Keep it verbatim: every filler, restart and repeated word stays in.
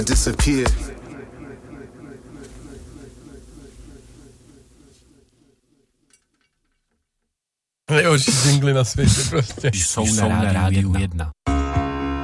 Disappear. Nejhorší jingly na světě prostě. Jsou na rádiu jedna.